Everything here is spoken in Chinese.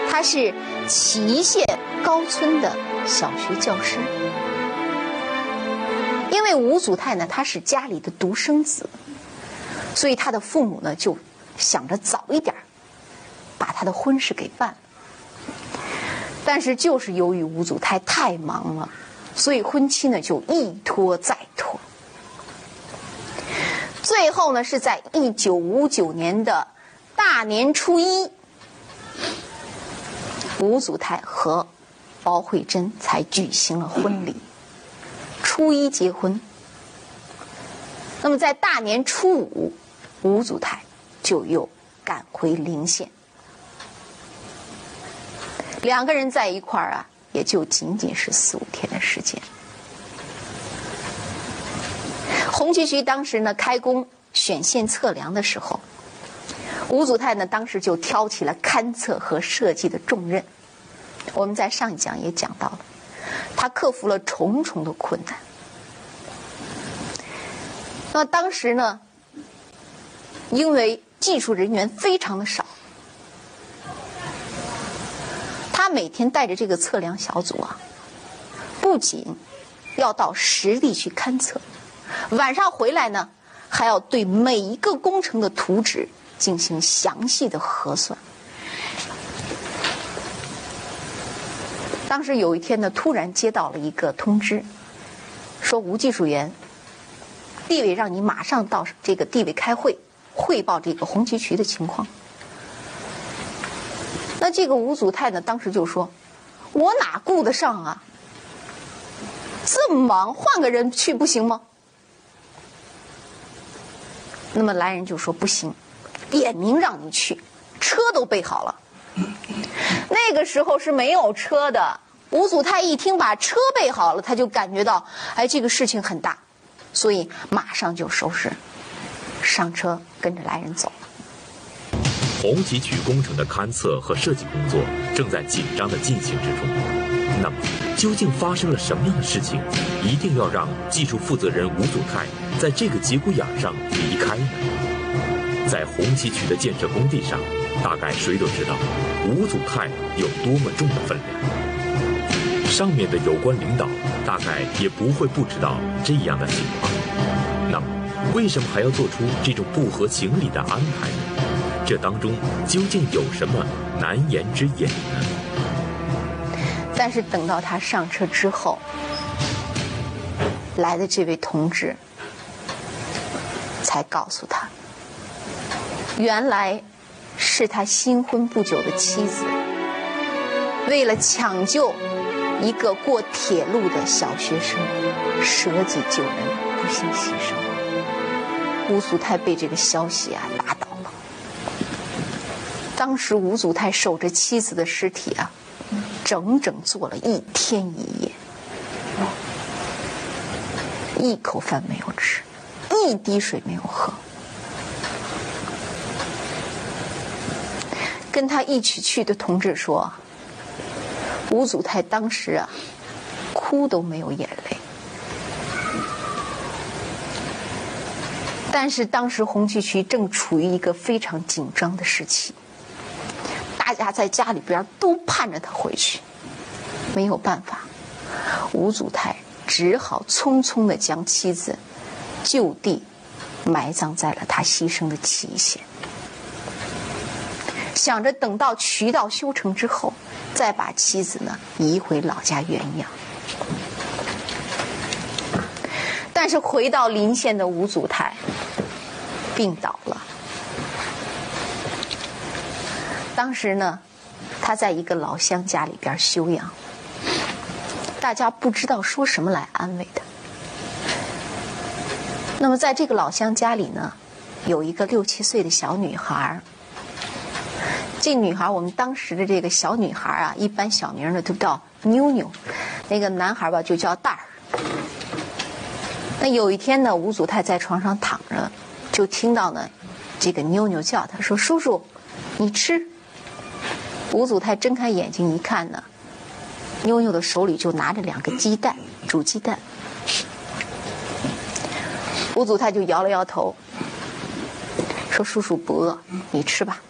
他是祁县高村的小学教师。因为吴祖泰呢，他是家里的独生子，所以他的父母呢就想着早一点把他的婚事给办了。但是就是由于吴祖泰太忙了，所以婚期呢就一拖再拖。最后呢是在1959年的大年初一，吴祖泰和包慧珍才举行了婚礼。初一结婚，那么在大年初五，吴祖泰就又赶回临县。两个人在一块儿啊，也就仅仅是4、5天的时间。洪渠渠当时呢开工选县测量的时候，吴祖泰呢当时就挑起了勘测和设计的重任。我们在上一讲也讲到了，他克服了重重的困难。那当时呢，因为技术人员非常的少，他每天带着这个测量小组啊，不仅要到实地去勘测，晚上回来呢，还要对每一个工程的图纸进行详细的核算。当时有一天呢，突然接到了一个通知，说吴技术员，地委让你马上到这个地委开会，汇报这个洪渠渠的情况。那这个吴祖泰呢，当时就说：“我哪顾得上啊？这么忙，换个人去不行吗？”那么来人就说：“不行，点名让你去，车都备好了。”那个时候是没有车的。吴祖泰一听把车备好了，他就感觉到，哎，这个事情很大，所以马上就收拾，上车跟着来人走了。 洪渠渠工程的勘测和设计工作正在紧张的进行之中。那么，究竟发生了什么样的事情，一定要让技术负责人吴祖泰在这个节骨眼上离开呢？在洪渠渠的建设工地上，大概谁都知道吴祖泰有多么重的分量。上面的有关领导大概也不会不知道这样的情况。那么，为什么还要做出这种不合情理的安排呢？这当中究竟有什么难言之隐呢？ 但是等到他上车之后，来的这位同志才告诉他，原来是他新婚不久的妻子，为了抢救一个过铁路的小学生，舍己救人，不幸牺牲。吴祖泰被这个消息啊打倒了。当时吴祖泰守着妻子的尸体啊，整整坐了1天1夜，一口饭没有吃，一滴水没有喝。跟他一起去的同志说，吴祖泰当时啊，哭都没有眼泪。但是当时洪渠渠正处于一个非常紧张的时期，大家在家里边都盼着他回去，没有办法，吴祖泰只好匆匆地将妻子就地埋葬在了他牺牲的祁县，想着等到渠道修成之后，再把妻子呢移回老家原养。但是回到临县的吴祖泰病倒了。当时呢，他在一个老乡家里边休养，大家不知道说什么来安慰他。那么在这个老乡家里呢，有一个6、7岁的小女孩。这女孩，我们当时的这个小女孩啊，一般小名呢都叫妞妞，那个男孩吧就叫大儿。那有一天呢，吴祖泰在床上躺着，就听到呢这个妞妞叫他说：“叔叔，你吃。”吴祖泰睁开眼睛一看呢，妞妞的手里就拿着2个鸡蛋，煮鸡蛋。吴祖泰就摇了摇头，说：“叔叔不饿，你吃吧。”